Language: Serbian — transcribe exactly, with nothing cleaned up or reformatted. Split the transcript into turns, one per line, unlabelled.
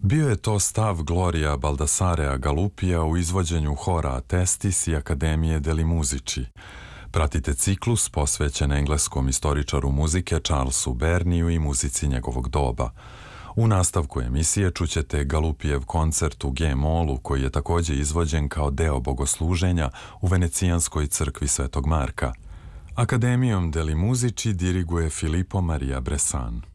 Bio je to stav Gloria Baldassarea Galupija u izvođenju hora Testis i Akademije deli Muzici. Pratite ciklus posvećen engleskom istoričaru muzike Charlesu Burneyju i muzici njegovog doba. U nastavku emisije čućete Galupijev koncert u G-molu koji je također izvođen kao deo bogosluženja u Venecijanskoj crkvi Svetog Marka. Akademijom deli Muzici diriguje Filippo Maria Bressan.